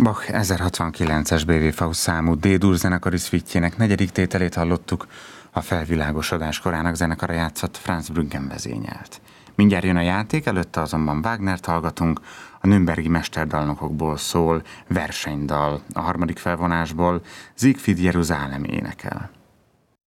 Bach 1069-es BV Faust számú D-dur zenekari szvitjének negyedik tételét hallottuk, a felvilágosodás korának zenekara játszott, Franz Brüggen vezényelt. Mindjárt jön a játék, előtte azonban Wagnert hallgatunk, a nürnbergi mesterdalnokokból szól versenydal, a harmadik felvonásból Siegfried Jeruzsálem énekel.